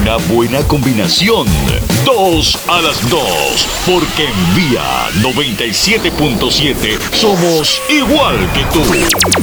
una buena combinación. 2 a las 2, porque en Vía 97.7 somos igual que tú.